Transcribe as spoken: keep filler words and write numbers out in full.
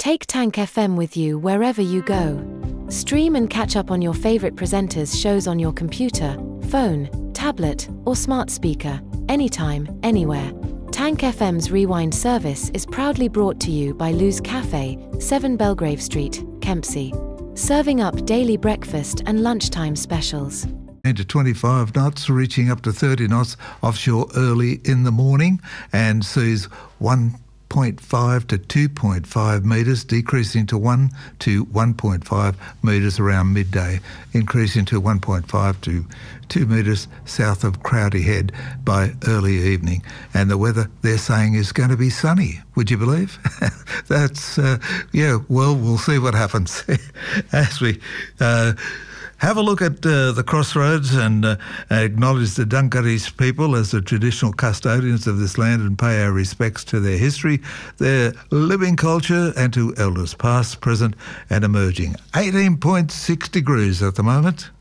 Take Tank F M with you wherever you go. Stream and catch up on your favorite presenters' shows on your computer, phone, tablet, or smart speaker, anytime, anywhere. Tank F M's Rewind service is proudly brought to you by Lou's Cafe, seven Belgrave Street, Kempsey. Serving up daily breakfast and lunchtime specials. To twenty-five knots, reaching up to thirty knots offshore early in the morning, and seas one point five to two point five metres, decreasing to one to one point five metres around midday, increasing to one point five to two metres south of Crowdy Head by early evening. And the weather, they're saying, is going to be sunny. Would you believe? That's, uh, yeah, well, we'll see what happens as we... Uh, Have a look at uh, the crossroads and uh, acknowledge the Dunkaris people as the traditional custodians of this land and pay our respects to their history, their living culture and to elders past, present and emerging. eighteen point six degrees at the moment.